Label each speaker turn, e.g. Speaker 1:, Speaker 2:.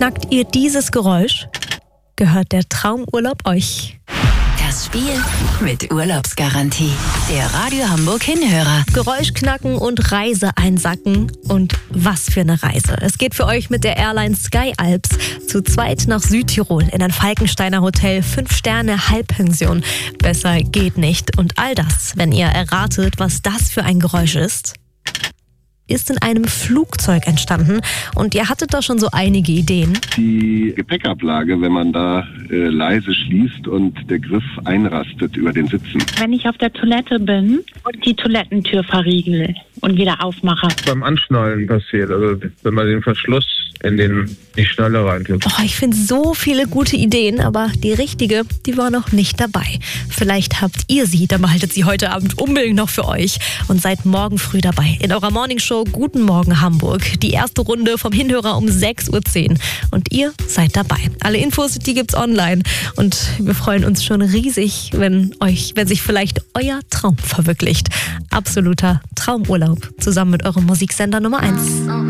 Speaker 1: Knackt ihr dieses Geräusch? Gehört der Traumurlaub euch?
Speaker 2: Das Spiel mit Urlaubsgarantie. Der Radio Hamburg Hinhörer.
Speaker 1: Geräusch knacken und Reise einsacken. Und was für eine Reise. Es geht für euch mit der Airline Sky Alps zu zweit nach Südtirol in ein Falkensteiner Hotel, 5 Sterne Halbpension. Besser geht nicht. Und all das, wenn ihr erratet, was das für ein Geräusch ist in einem Flugzeug entstanden. Und ihr hattet da schon so einige Ideen.
Speaker 3: Die Gepäckablage, wenn man da leise schließt und der Griff einrastet über den Sitzen.
Speaker 4: Wenn ich auf der Toilette bin und die Toilettentür verriegel und wieder aufmache.
Speaker 5: Beim Anschnallen passiert, also wenn man den Verschluss in die Schnalle reintut.
Speaker 1: Ich finde so viele gute Ideen, aber die richtige, die war noch nicht dabei. Vielleicht habt ihr sie, dann behaltet sie heute Abend unbedingt noch für euch und seid morgen früh dabei in eurer Morningshow Guten Morgen Hamburg. Die erste Runde vom Hinhörer um 6:10 Uhr und ihr seid dabei. Alle Infos, die gibt's online und wir freuen uns schon riesig, wenn sich vielleicht euer Traum verwirklicht. Absoluter Traumurlaub zusammen mit eurem Musiksender Nummer 1.